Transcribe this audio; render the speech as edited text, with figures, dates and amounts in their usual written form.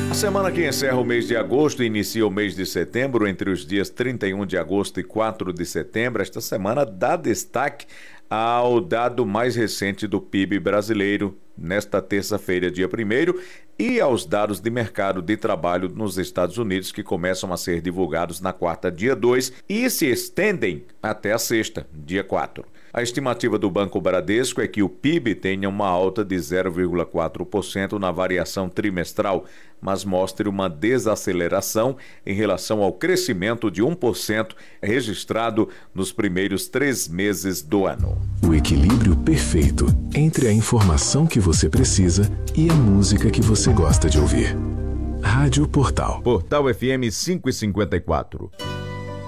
A semana que encerra o mês de agosto e inicia o mês de setembro, entre os dias 31 de agosto e 4 de setembro, esta semana dá destaque ao dado mais recente do PIB brasileiro, nesta terça-feira, dia 1º, e aos dados de mercado de trabalho nos Estados Unidos, que começam a ser divulgados na quarta, dia 2, e se estendem até a sexta, dia 4. A estimativa do Banco Bradesco é que o PIB tenha uma alta de 0,4% na variação trimestral, mas mostre uma desaceleração em relação ao crescimento de 1% registrado nos primeiros 3 meses do ano. O equilíbrio perfeito entre a informação que você precisa e a música que você gosta de ouvir. Rádio Portal. Portal FM 554.